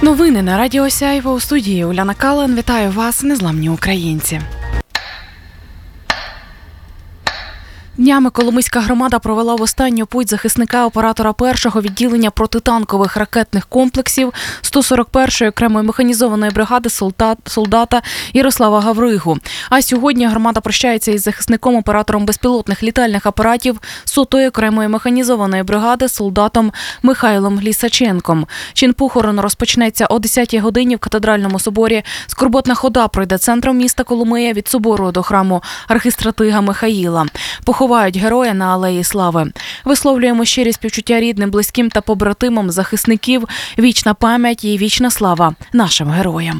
Новини на Радіо Сяйво. У студії Уляна Кален. Вітаю вас, незламні українці. Днями Коломийська громада провела в останню путь захисника-оператора першого відділення протитанкових ракетних комплексів 141-ї окремої механізованої бригади солдата Ярослава Гавригу. А сьогодні громада прощається із захисником-оператором безпілотних літальних апаратів 100-ї окремої механізованої бригади солдатом Михайлом Лісаченком. Чин похорону розпочнеться о 10-й годині в Катедральному соборі. Скорботна хода пройде центром міста Коломия від собору до храму архистратига Михаїла. Поховають героя на Алеї Слави. Висловлюємо щирі співчуття рідним, близьким та побратимам захисників. Вічна пам'ять і вічна слава нашим героям.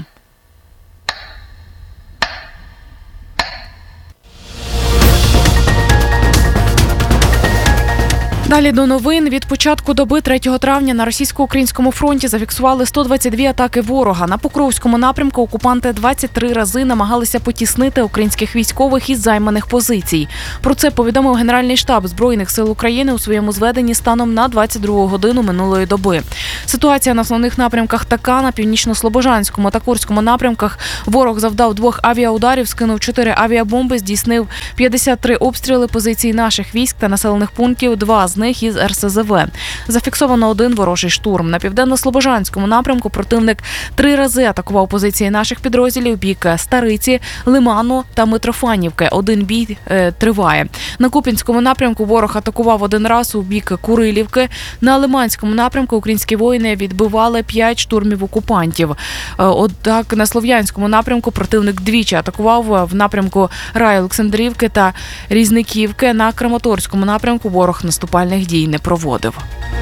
Далі до новин. Від початку доби 3 травня на російсько-українському фронті зафіксували 122 атаки ворога. На Покровському напрямку окупанти 23 рази намагалися потіснити українських військових із займаних позицій. Про це повідомив Генеральний штаб Збройних сил України у своєму зведенні станом на 22 годину минулої доби. Ситуація на основних напрямках така. На Північно-Слобожанському та Курському напрямках ворог завдав 2 авіаударів, скинув 4 авіабомби, здійснив 53 обстріли позицій наших військ та населених пунктів, 2 з них із РСЗВ. Зафіксовано 1 ворожий штурм. На Південно-Слобожанському напрямку противник 3 рази атакував позиції наших підрозділів бік Стариці, Лиману та Митрофанівки. 1 бій триває. На Куп'янському напрямку ворог атакував 1 раз у бік Курилівки. На Лиманському напрямку українські воїни відбивали 5 штурмів окупантів. Однак на Слов'янському напрямку противник двічі атакував в напрямку Рай-Олександрівки та Різниківки. На Краматорському напрямку ворог наступальних дій не проводив.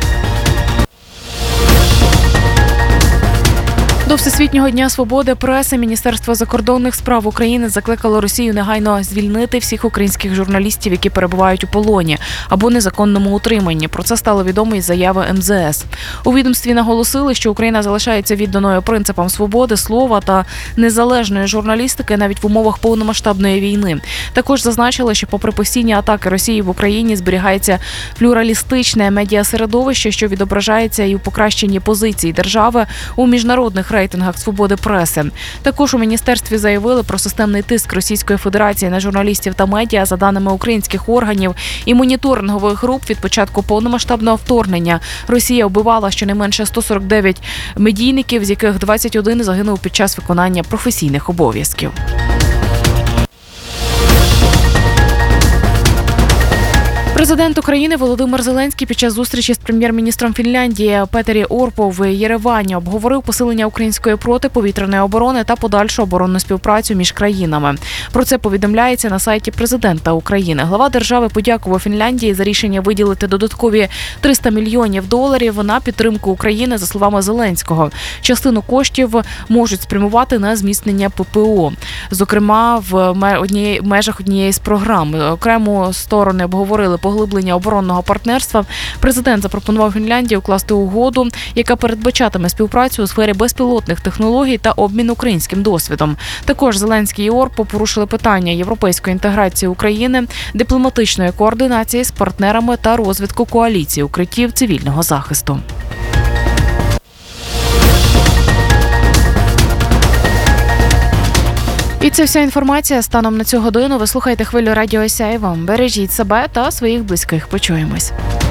До Всесвітнього дня свободи преси Міністерство закордонних справ України закликало Росію негайно звільнити всіх українських журналістів, які перебувають у полоні або незаконному утриманні. Про це стало відомо із заяви МЗС. У відомстві наголосили, що Україна залишається відданою принципам свободи слова та незалежної журналістики навіть в умовах повномасштабної війни. Також зазначили, що попри постійні атаки Росії в Україні зберігається плюралістичне медіасередовище, що відображається і у покращенні позицій держави у міжнародних рейтингах свободи преси. Також у міністерстві заявили про системний тиск Російської Федерації на журналістів та медіа. За даними українських органів і моніторингових груп, від початку повномасштабного вторгнення Росія вбивала щонайменше 149 медійників, з яких 21 загинув під час виконання професійних обов'язків. Президент України Володимир Зеленський під час зустрічі з прем'єр-міністром Фінляндії Петері Орпо в Єревані обговорив посилення української протиповітряної оборони та подальшу оборонну співпрацю між країнами. Про це повідомляється на сайті президента України. Глава держави подякував Фінляндії за рішення виділити додаткові $300 мільйонів на підтримку України, за словами Зеленського. Частину коштів можуть спрямувати на зміцнення ППО, зокрема в межах однієї з програм. Окремо сторони обговорили поглиблення оборонного партнерства. Президент запропонував Фінляндії укласти угоду, яка передбачатиме співпрацю у сфері безпілотних технологій та обмін українським досвідом. Також Зеленський і Орпо порушили питання європейської інтеграції України, дипломатичної координації з партнерами та розвитку коаліції укриттів цивільного захисту. І це вся інформація станом на цю годину. Ви слухаєте хвилю Радіо Сяйво. Бережіть себе та своїх близьких. Почуємось.